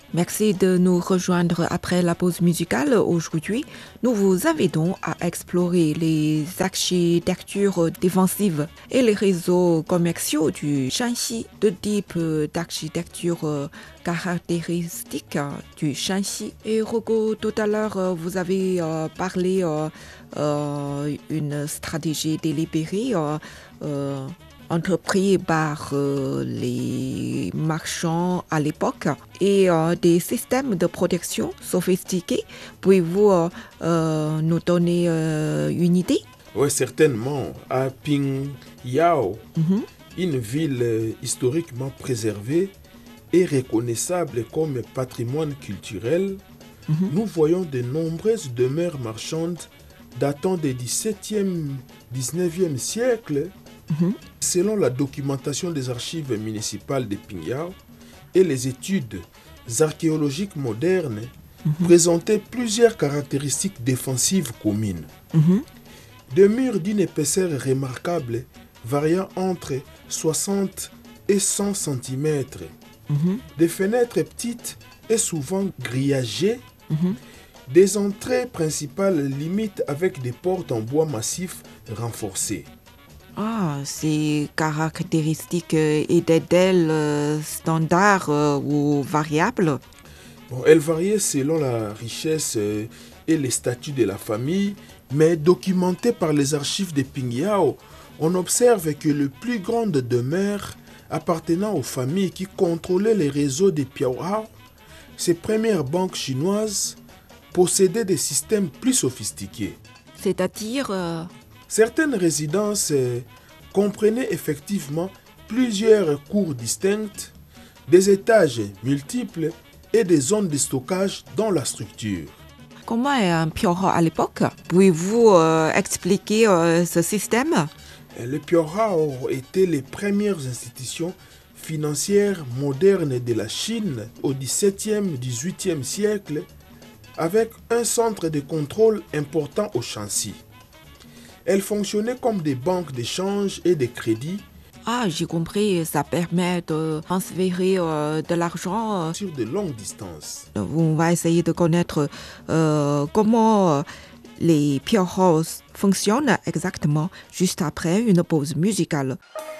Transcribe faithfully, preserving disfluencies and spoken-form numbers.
Merci de nous rejoindre après la pause musicale. Aujourd'hui, nous vous invitons à explorer les architectures défensives et les réseaux commerciaux du Shanxi, deux types d'architecture caractéristiques du Shanxi. Et Rocco, tout à l'heure, vous avez euh, parlé euh, euh, une stratégie délibérée euh, euh, entrepris par euh, les marchands à l'époque et euh, des systèmes de protection sophistiqués. Pouvez-vous euh, euh, nous donner euh, une idée? Oui, certainement. À Pingyao, Mm-hmm. une ville euh, historiquement préservée et reconnaissable comme patrimoine culturel, Mm-hmm. nous voyons de nombreuses demeures marchandes datant des dix-septième dix-neuvième siècles. Mm-hmm. Selon la documentation des archives municipales de Pingyao et les études archéologiques modernes, Mm-hmm. présentaient plusieurs caractéristiques défensives communes. Mm-hmm. Des murs d'une épaisseur remarquable variant entre soixante et cent centimètres, Mm-hmm. des fenêtres petites et souvent grillagées, Mm-hmm. des entrées principales limites avec des portes en bois massif renforcées. Ah, ces caractéristiques euh, étaient-elles euh, standards euh, ou variables? Bon, elles variaient selon la richesse euh, et les statuts de la famille, mais documentées par les archives de Pingyao, on observe que les plus grandes demeures appartenant aux familles qui contrôlaient les réseaux des Piaohao, ces premières banques chinoises possédaient des systèmes plus sophistiqués. C'est-à-dire... euh, Certaines résidences euh, comprenaient effectivement plusieurs cours distinctes, des étages multiples et des zones de stockage dans la structure. Comment est un Piaohao à l'époque? Pouvez-vous euh, expliquer euh, ce système? Les Piaohao étaient les premières institutions financières modernes de la Chine au dix-septième dix-huitième siècle, avec un centre de contrôle important au Shanxi. Elles fonctionnaient comme des banques d'échange et de crédit Ah, j'ai compris, ça permet de transférer euh, de l'argent. euh. sur de longues distances. On va essayer de connaître euh, comment euh, les Piaohao fonctionnent exactement juste après une pause musicale.